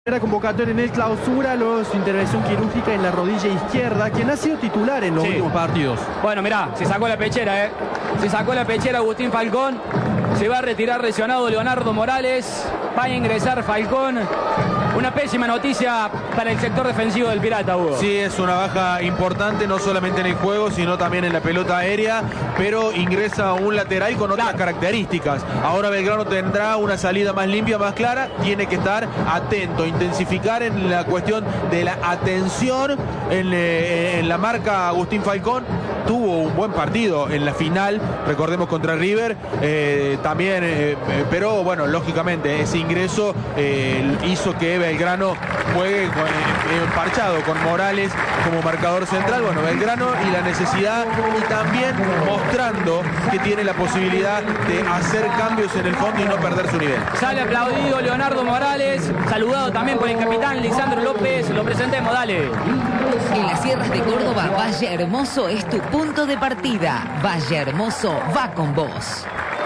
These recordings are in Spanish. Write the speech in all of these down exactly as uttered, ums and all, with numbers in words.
Era convocatoria en el clausura, luego de su intervención quirúrgica en la rodilla izquierda, quien ha sido titular en los sí. últimos partidos. Bueno, mirá, se sacó la pechera, ¿eh? Se sacó la pechera Agustín Falcón. Se va a retirar lesionado Leonardo Morales. Va a ingresar Falcón. Una pésima noticia para el sector defensivo del Pirata, Hugo. Sí, es una baja importante, no solamente en el juego, sino también en la pelota aérea, pero ingresa un lateral con otras claro. características. Ahora Belgrano tendrá una salida más limpia, más clara, tiene que estar atento, intensificar en la cuestión de la atención, en, eh, en la marca Agustín Falcón. Tuvo un buen partido en la final, recordemos contra River, eh, también, eh, pero bueno, lógicamente ese ingreso eh, hizo que Belgrano juegue con, eh, parchado con Morales como marcador central. Bueno, Belgrano y la necesidad y también mostrando que tiene la posibilidad de hacer cambios en el fondo y no perder su nivel. Sale aplaudido Leonardo Morales, saludado también por el capitán Lisandro López. Lo presentemos, dale. En las sierras de Córdoba, Valle Hermoso es tu punto de partida. Valle Hermoso va con vos.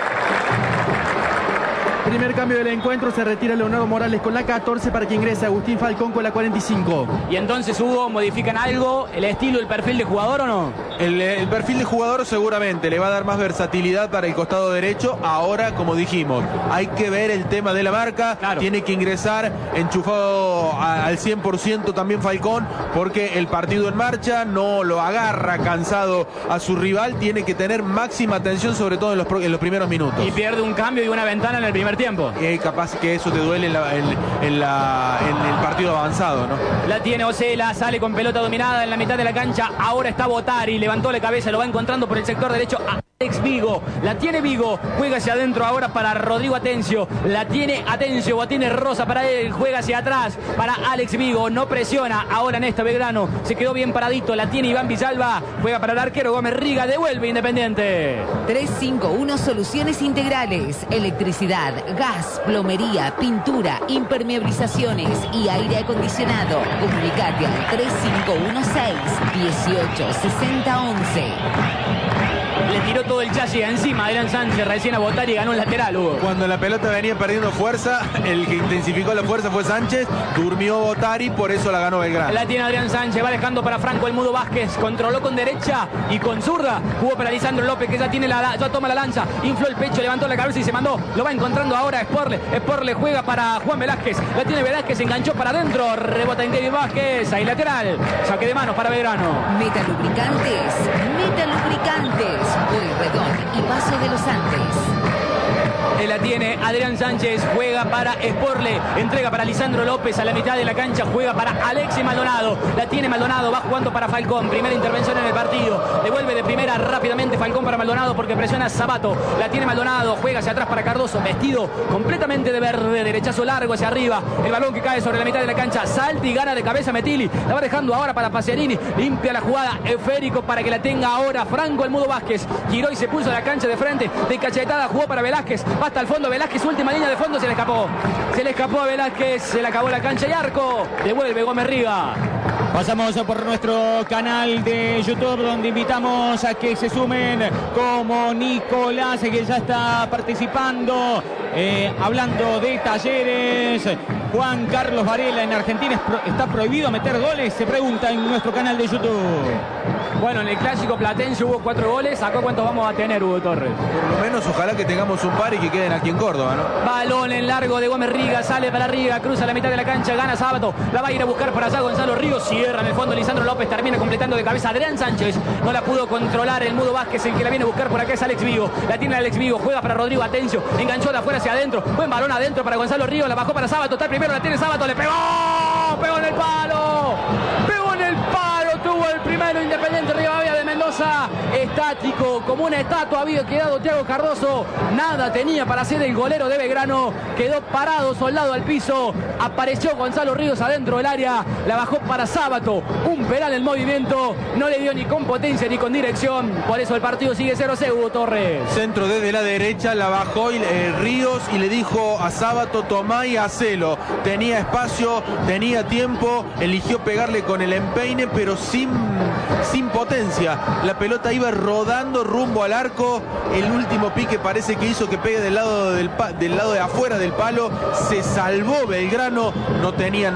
Primer cambio del encuentro, se retira Leonardo Morales con la catorce para que ingrese Agustín Falcón con la cuarenta y cinco. Y entonces, Hugo, ¿modifican algo? ¿El estilo, el perfil de jugador o no? El, el perfil de jugador seguramente le va a dar más versatilidad para el costado derecho. Ahora, como dijimos, hay que ver el tema de la marca. Claro. Tiene que ingresar enchufado a, al cien por ciento también Falcón, porque el partido en marcha no lo agarra cansado a su rival. Tiene que tener máxima atención, sobre todo en los, en los primeros minutos. Y pierde un cambio y una ventana en el primer tiempo. Y capaz que eso te duele en, la, en, en, la, en el partido avanzado, ¿no? La tiene Ocela, sale con pelota dominada en la mitad de la cancha. Ahora está Botari, levantó la cabeza, lo va encontrando por el sector derecho a Alex Vigo. La tiene Vigo, juega hacia adentro ahora para Rodrigo Atencio. La tiene Atencio, o tiene Rosa para él, juega hacia atrás para Alex Vigo. No presiona ahora en esta Belgrano. Se quedó bien paradito, la tiene Iván Villalba. Juega para el arquero Gómez Riga, devuelve Independiente. tres cinco uno Soluciones Integrales. Electricidad, gas, plomería, pintura, impermeabilizaciones y aire acondicionado. Comunicate al tres cinco uno seis, dieciocho sesenta once. Le tiró todo el chasis encima a Adrián Sánchez recién a Botari y ganó el lateral, Hugo. Cuando la pelota venía perdiendo fuerza, el que intensificó la fuerza fue Sánchez, durmió Botari, por eso la ganó Belgrano. La tiene Adrián Sánchez, va dejando para Franco el Mudo Vázquez, controló con derecha y con zurda, jugó para Lisandro López, que ya tiene la, ya toma la lanza, infló el pecho, levantó la cabeza y se mandó, lo va encontrando ahora Sporle, Sporle juega para Juan Velázquez, la tiene Velázquez, enganchó para adentro, rebota en Kevin Vázquez, ahí lateral, saque de manos para Belgrano. Meta Lubricantes, Meta Lubricantes. Pueyrredón y Paso de los Andes. Él la tiene Adrián Sánchez, juega para Sporle, entrega para Lisandro López a la mitad de la cancha, juega para Alexis Maldonado, la tiene Maldonado, va jugando para Falcón, primera intervención en el partido, devuelve de primera rápidamente Falcón para Maldonado porque presiona a Sabato, la tiene Maldonado, juega hacia atrás para Cardoso, vestido completamente de verde, derechazo largo hacia arriba, el balón que cae sobre la mitad de la cancha, salta y gana de cabeza Metilli, la va dejando ahora para Pacerini, limpia la jugada, esférico para que la tenga ahora Franco el Mudo Vázquez, giró y se puso a la cancha de frente, de cachetada jugó para Velázquez, hasta el fondo Velázquez, última línea de fondo, se le escapó. Se le escapó a Velázquez, se le acabó la cancha y arco. Devuelve Gómez Riga. Pasamos por nuestro canal de YouTube, donde invitamos a que se sumen como Nicolás, que ya está participando, eh, hablando de Talleres. Juan Carlos Varela, en Argentina está prohibido meter goles, se pregunta en nuestro canal de YouTube. Bueno, en el clásico platense hubo cuatro goles. ¿Acá cuántos vamos a tener, Hugo Torres? Por lo menos ojalá que tengamos un par y que queden aquí en Córdoba, ¿no? Balón en largo de Gómez Riga, sale para Riga, cruza la mitad de la cancha, gana Sábato, la va a ir a buscar para allá Gonzalo Ríos, cierra en el fondo Lisandro López, termina completando de cabeza Adrián Sánchez, no la pudo controlar el Mudo Vázquez, el que la viene a buscar por acá es Alex Vigo, la tiene Alex Vigo, juega para Rodrigo Atencio, enganchó de afuera hacia adentro, buen balón adentro para Gonzalo Ríos, la bajó para Sábato, está el primero, la tiene Sábato, le pegó, pegó en el palo, pegó en el palo, tuvo el primero Independiente Rivadavia de Mendoza, estático, como una estatua había quedado Thiago Cardoso, nada tenía para hacer el golero de Belgrano, quedó parado, soldado al piso, apareció Gonzalo Ríos adentro del área, la bajó para Sábato, un penal en movimiento, no le dio ni con potencia ni con dirección, por eso el partido sigue cero cero, Hugo Torres. Centro desde la derecha, la bajó y, eh, Ríos y le dijo a Sábato, tomá y hacelo, tenía espacio, tenía tiempo, eligió pegarle con el empeine, pero sin, sin potencia. la pelota iba rodando rumbo al arco, el último pique parece que hizo que pegue del lado, del, del lado de afuera del palo, se salvó Belgrano, no tenía